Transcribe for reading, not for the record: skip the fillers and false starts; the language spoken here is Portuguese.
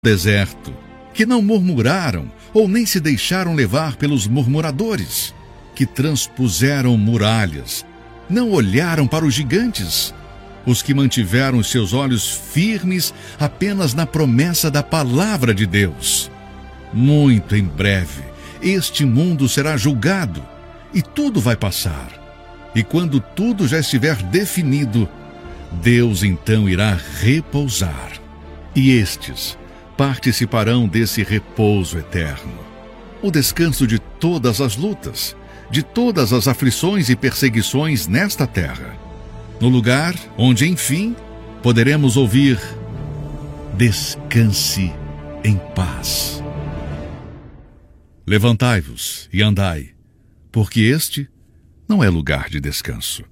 deserto, que não murmuraram ou nem se deixaram levar pelos murmuradores, que transpuseram muralhas, não olharam para os gigantes, os que mantiveram os seus olhos firmes apenas na promessa da palavra de Deus. Muito em breve, este mundo será julgado e tudo vai passar. E quando tudo já estiver definido, Deus então irá repousar. E estes participarão desse repouso eterno, o descanso de todas as lutas, de todas as aflições e perseguições nesta terra, no lugar onde, enfim, poderemos ouvir: descanse em paz. Levantai-vos e andai, porque este não é lugar de descanso.